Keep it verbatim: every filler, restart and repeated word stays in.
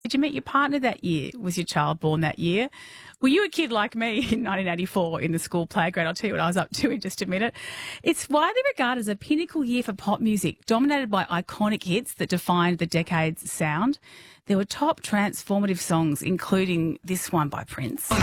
Did you meet your partner that year? Was your child born that year? Were you a kid like me in nineteen eighty-four in the school playground? I'll tell you what I was up to in just a minute. It's widely regarded as a pinnacle year for pop music, dominated by iconic hits that defined the decade's sound. There were top transformative songs, including this one by Prince.